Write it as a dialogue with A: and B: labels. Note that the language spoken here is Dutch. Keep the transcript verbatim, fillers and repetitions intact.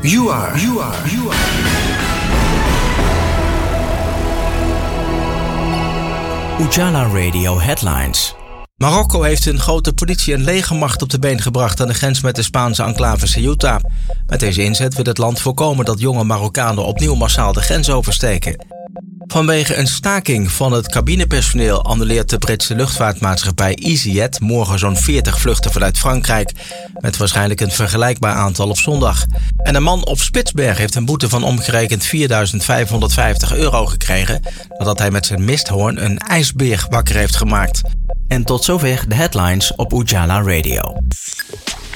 A: You are, you are, you are.
B: Ujala Radio Headlines.
C: Marokko heeft een grote politie- en legermacht op de been gebracht aan de grens met de Spaanse enclave Ceuta. Met deze inzet wil het land voorkomen dat jonge Marokkanen opnieuw massaal de grens oversteken. Vanwege een staking van het cabinepersoneel annuleert de Britse luchtvaartmaatschappij EasyJet morgen zo'n veertig vluchten vanuit Frankrijk, met waarschijnlijk een vergelijkbaar aantal op zondag. En een man op Spitsbergen heeft een boete van omgerekend vierduizend vijfhonderdvijftig euro gekregen nadat hij met zijn misthoorn een ijsbeer wakker heeft gemaakt.
B: En tot zover de headlines op Ujala Radio.